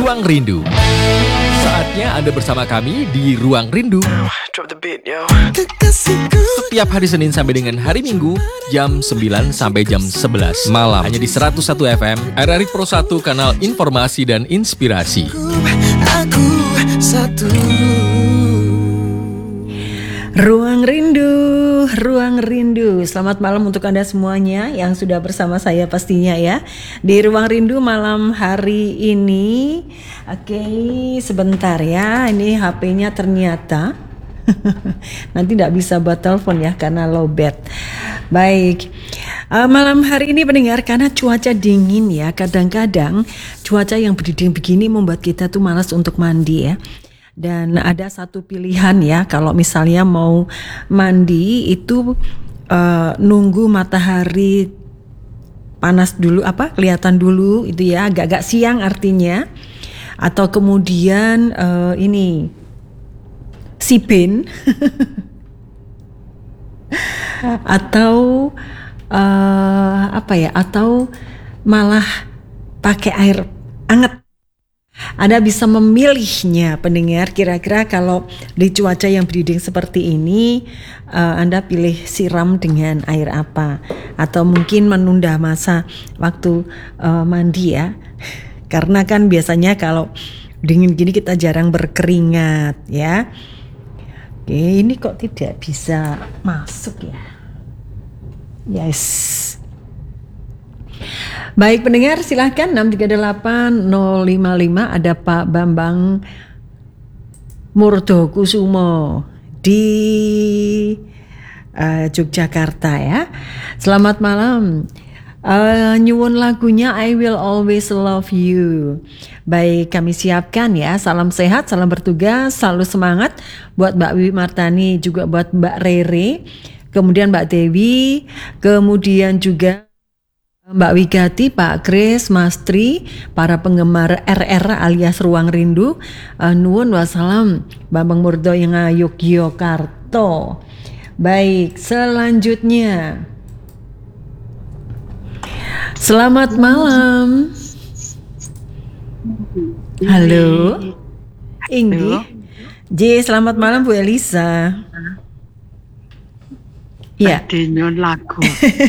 Ruang Rindu. Saatnya Anda bersama kami di Ruang Rindu. Setiap hari Senin sampai dengan hari Minggu, jam 9 sampai jam 11 malam. Hanya di 101 FM, RRI Pro 1, kanal informasi dan inspirasi. Aku satu. Ruang Rindu. Selamat malam untuk Anda semuanya yang sudah bersama saya pastinya ya. Di Ruang Rindu malam hari ini. Oke, sebentar ya. Ini HP-nya ternyata nanti tidak bisa buat telepon ya karena lowbat. Baik, malam hari ini pendengar, karena cuaca dingin ya. Kadang-kadang cuaca yang berdingin begini membuat kita tuh malas untuk mandi ya. Dan ada satu pilihan ya, kalau misalnya mau mandi itu nunggu matahari panas dulu, kelihatan dulu itu ya, agak-agak siang artinya. Atau kemudian ini siben atau atau malah pakai air hangat. Anda bisa memilihnya pendengar, kira-kira kalau di cuaca yang berdingin seperti ini Anda pilih siram dengan air apa, atau mungkin menunda masa waktu mandi ya, karena kan biasanya kalau dingin gini kita jarang berkeringat ya. Oke, ini kok tidak bisa masuk ya. Yes. Baik pendengar, silahkan 638-055. Ada Pak Bambang Murdokusumo di Yogyakarta ya. Selamat malam. Nyuwun lagunya I Will Always Love You. Baik, kami siapkan ya. Salam sehat, salam bertugas, selalu semangat buat Mbak Wiwi Martani, juga buat Mbak Rere, kemudian Mbak Dewi, kemudian juga Mbak Wigati, Pak Kris, Mas Tri, para penggemar RR alias Ruang Rindu. Nuwun wassalam, Bambang Murdo yang Yogyakarta. Baik, selanjutnya. Selamat malam. Halo. Inggi. J, selamat malam Bu Elisa. Ya, nyon lagu.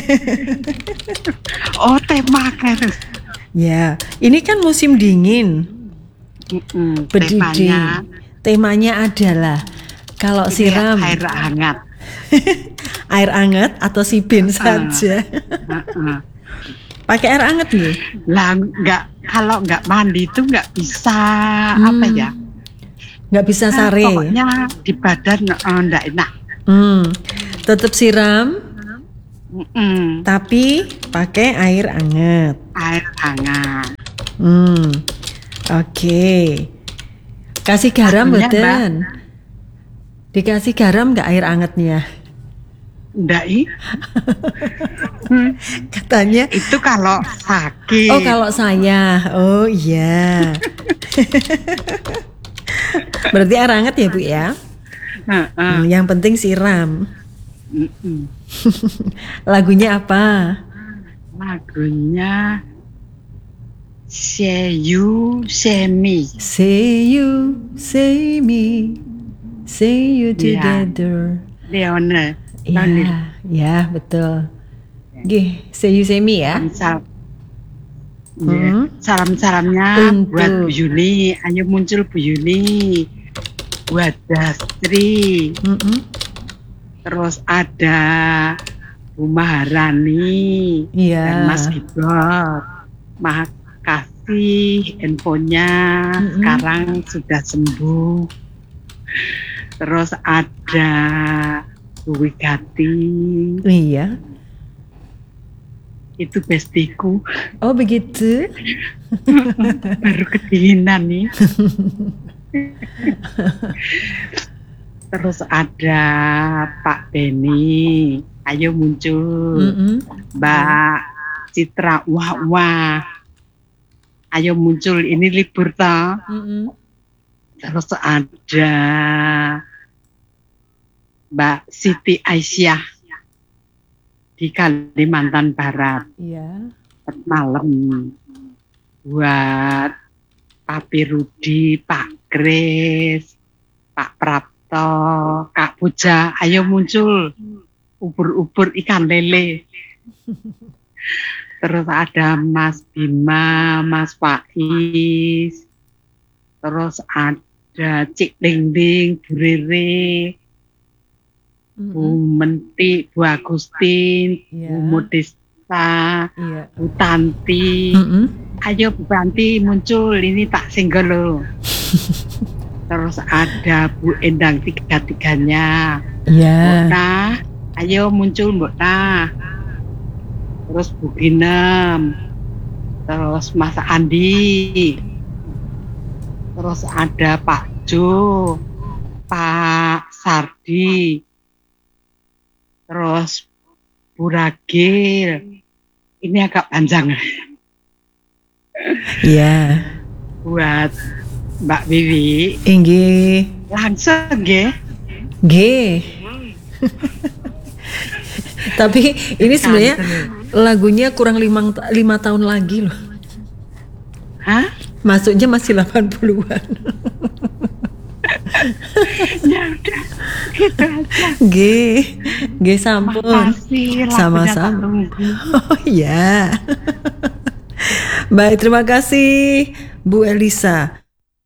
Oh, tema kan. Ya, ini kan musim dingin. Berdidih. Temanya adalah kalau siram air hangat. Air hangat atau siben saja. Pakai air hangat nih. Lah kalau nggak mandi itu nggak bisa Nggak bisa sare. Pokoknya di badan nggak enak. Tetap siram, tapi pakai air hangat. Air hangat. Oke. Kasih garam betul. Dikasih garam nggak air hangatnya? Nggak Katanya itu kalau sakit. Oh, kalau saya. Oh iya. Berarti air hangat ya Bu ya? Yang penting siram. Lagunya apa? Lagunya Say You Say Me. Say you, say me, say you together. Leone. Ya betul. Gih, say you say me ya. Salam-salamnya buat Bu Yuni. Ayo muncul Bu Yuni. Buat Dastri. Terus ada Bu Maharani dan Mas Gibor. Makasih infonya. Sekarang sudah sembuh. Terus ada Bu Wigati. Iya. Itu bestiku. Oh begitu. Baru kedinginan nih. Terus ada Pak Beni, ayo muncul. Mbak Citra, wah, ayo muncul, ini libur toh. Terus ada Mbak Siti Aisyah di Kalimantan Barat. Iya. Malam buat Papi Rudi, Pak Grace, Pak Prapto, Kak Puja, ayo muncul. Ubur-ubur ikan lele. Terus ada Mas Bima, Mas Faiz. Terus ada Cik Ding-Ding, Bu Rere, Bu Menti, Bu Agustin, Bu Modesta, Bu Tanti. Ayo Bu Tanti muncul, ini tak single loh. Terus ada Bu Endang tiga-tiganya. Ya. Nah, ayo muncul Mbak Nah. Terus Bu Ginem. Terus Mas Andi. Terus ada Pak Jo, Pak Sardi. Terus Bu Ragil. Ini agak panjang. Iya. Buat Mbak Wiwi. Inggih. Langsung nggih. G. Tapi ini sebenarnya lagunya kurang 5 tahun lagi loh. Hah? Masuknya masih 80-an. Ya udah, gitu aja. G sampun. Makasih, lagunya Sama-sama. tak nunggu. Oh ya. Baik, terima kasih Bu Elisa.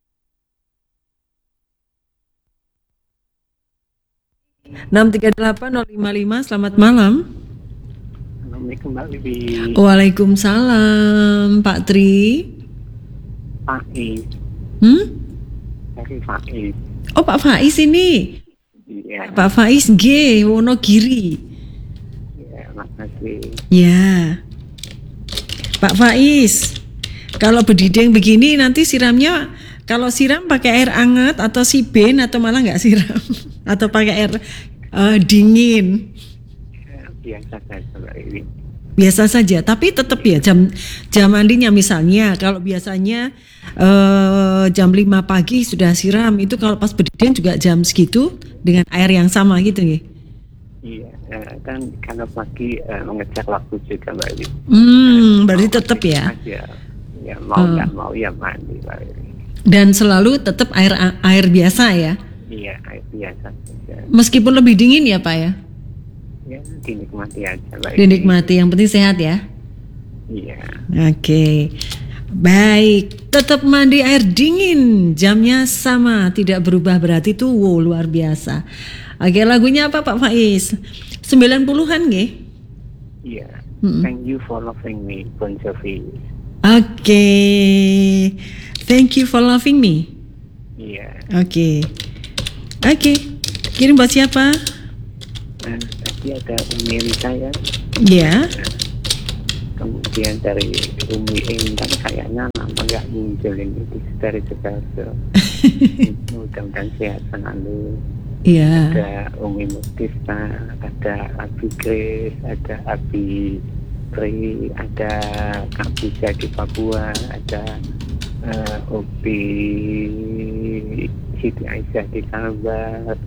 Enam 638 055. Selamat malam. Assalamualaikum Mbak Wiwi. Waalaikumsalam Pak Tri. Faiz, dari Faiz. Oh Pak Faiz ini. Iya, Pak Faiz G Wonogiri. iya, makasih. Ya. Pak Faiz, kalau bedideng begini nanti siramnya, kalau siram pakai air hangat atau siben atau malah nggak siram atau pakai air dingin? Biasa saja Mbak Wiwi. Biasa saja, tapi tetap ya jam mandinya misalnya kalau biasanya jam 5 pagi sudah siram, itu kalau pas bedideng juga jam segitu dengan air yang sama gitu ya. Iya, kan kalau pagi mengecek waktu juga Mbak Wiwi. Berarti tetap ya. Ya mau nggak mau ya mandi Mbak Wiwi. Dan selalu tetap air biasa ya. Iya, air biasa saja. Meskipun lebih dingin ya Pak ya. Ya dinikmati aja Mbak Wiwi. Dinikmati, yang penting sehat ya. Iya. Oke. Baik, tetap mandi air dingin, jamnya sama, tidak berubah, berarti itu luar biasa. Oke, lagunya apa Pak Faiz? 90-an nggih? Iya. Thank you for loving me, Bon Jovi. Oke. Thank you for loving me. Iya. Oke. Kirim buat siapa? Tadi ada Umi Rita ya. Ya. Kemudian dari Umi Intan kayaknya lama nggak muncul ini dari Jakarta. Mudah-mudahan sehat selalu. Iya. Ada Umi Mustafa, ada Abi Grace, ada Abi Tri, ada Kak Puja di Papua, ada Obi Siti Aisyah di Kalbar,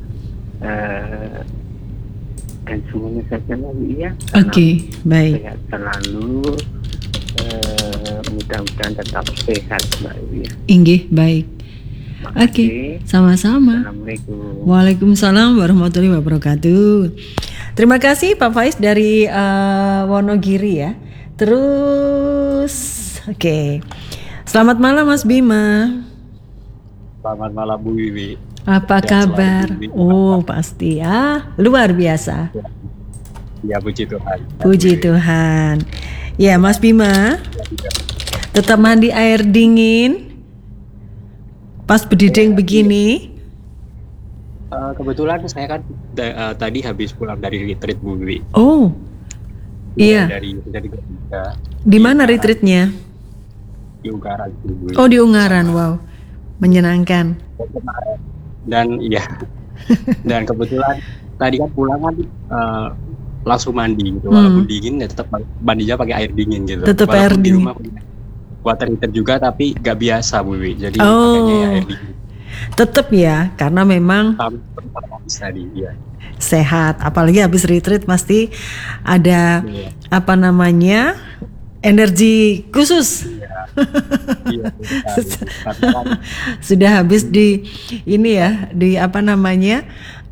dan semuanya saja lagi ya. Oke, baik. Sehat selalu, mudah-mudahan tetap sehat Mbak Wiwi. Inggih, baik. Oke, sama-sama. Assalamualaikum. Waalaikumsalam warahmatullahi wabarakatuh. Terima kasih Pak Faiz dari Wonogiri ya. Terus, oke. Selamat malam Mas Bima. Selamat malam Bu Wiwi. Apa kabar? selalu Oh pasti ya, luar biasa. Ya puji Tuhan. Puji Tuhan. Ya Mas Bima, tetap mandi air dingin pas bedideng begini. Kebetulan saya kan tadi habis pulang dari retreat Bu Wiwi. Oh, iya. Dari Garuda. Di mana retreatnya? Di Ungaran Bu Wiwi. Oh di Ungaran, wow, menyenangkan. Dan iya. Dan kebetulan tadi kan pulang kan langsung mandi gitu. Walaupun dingin ya tetap mandinya pakai air dingin gitu. Tetap walaupun air di dingin. rumah water heater juga tapi gak biasa Bu Wiwi. Jadi Oh. pakainya ya air dingin. Tetap ya, karena memang Tadi ya. sehat. Apalagi habis retreat pasti ada Iya. apa namanya energi khusus. Iya, karena kan Sudah habis di ini ya, di apa namanya?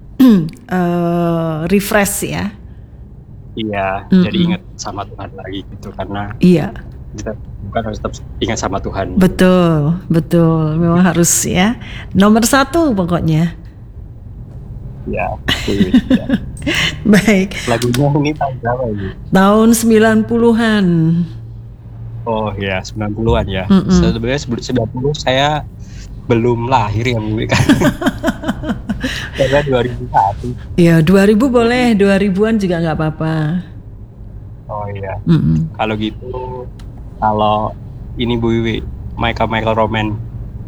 Refresh ya. iya, jadi ingat sama Tuhan lagi gitu, karena Iya. kita bukan harus tetap ingat sama Tuhan. Betul, betul. Memang harus ya. Nomor 1 pokoknya. Ya, betul, ya. Baik. Lagunya ini tahun berapa ini? Tahun 90-an. Oh ya, 90-an ya. Mm-mm. Sebenarnya 90 saya belum lahir ya, Bu. Karena 2001. Ya, 2000 boleh, 2000-an juga nggak apa-apa. Oh iya. Mm-mm. Kalau gitu, kalau ini Bu Wiwi, Michael Roman.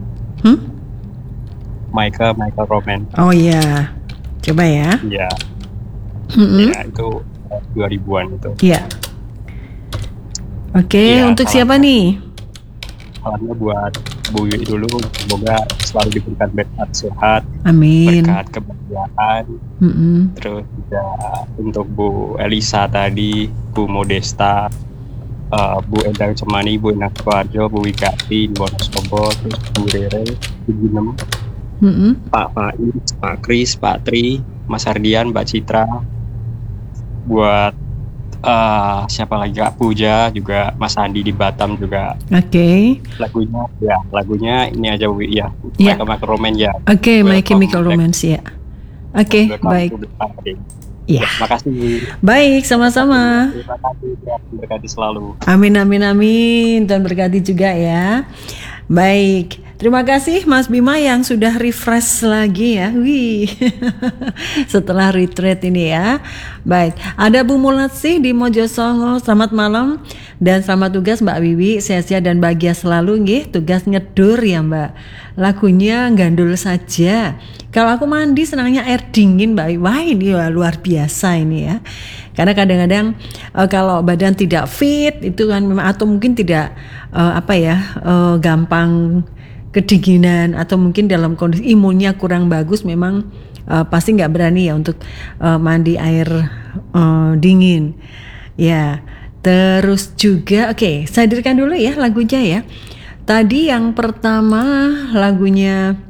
Michael Roman. Oh iya. Coba ya. Iya, Mm-mm. ya itu 2000-an itu. Iya. Oke, Iya, untuk kalau- siapa nih? Salamnya buat Bu Wiwi dulu, semoga selalu diberikan berkat sehat, Amin. berkat kebahagiaan. Mm-mm. Terus juga untuk Bu Elisa tadi, Bu Modesta, Bu Endang Cemani, Bu Endang Sukoharjo, Bu Wigati di Wonosobo, terus Bu Rere di Ginem, Mm-mm. Pak Faiz, Pak Kris, Pak Tri, Mas Ardian, Mbak Citra, buat siapa lagi, Kak Puja, juga Mas Andi di Batam juga. Oke. Lagunya ini aja Bu, ya. Ya. Michael Roman ya. Oke, My Welcome Chemical back. Romance ya. Oke, Welcome baik. to the party. Ya. Makasih Bu. Baik, sama-sama. Terima kasih, Tuhan berkati selalu. Amin, amin, amin. Dan berkati juga ya. Baik, terima kasih Mas Bima yang sudah refresh lagi ya. Wih, setelah retreat ini ya. Baik, ada Bu Mulatsi di Mojosongo. Selamat malam dan selamat tugas Mbak Wiwi. Sehat-sehat dan bahagia selalu nggih. Tugas ngedur ya Mbak. Lagunya gandul saja. Kalau aku mandi senangnya air dingin Mbak Wiwi. Wah ini luar biasa ini ya. Karena kadang-kadang kalau badan tidak fit itu kan memang, atau mungkin tidak gampang kedinginan, atau mungkin dalam kondisi imunnya kurang bagus, memang pasti nggak berani ya untuk mandi air dingin ya. Terus juga oke, saya hadirkan dulu ya lagunya ya. Tadi yang pertama lagunya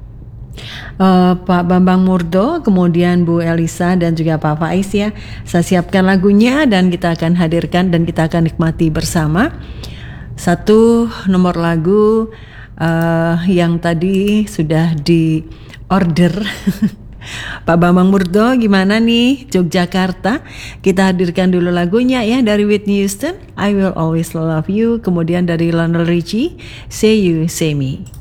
Pak Bambang Murdo, kemudian Bu Elisa dan juga Pak Faiz ya. Saya siapkan lagunya dan kita akan hadirkan dan kita akan nikmati bersama. Satu nomor lagu yang tadi sudah di order. Pak Bambang Murdo gimana nih Yogyakarta? Kita hadirkan dulu lagunya ya dari Whitney Houston, I Will Always Love You. Kemudian dari Lionel Richie, Say You Say Me.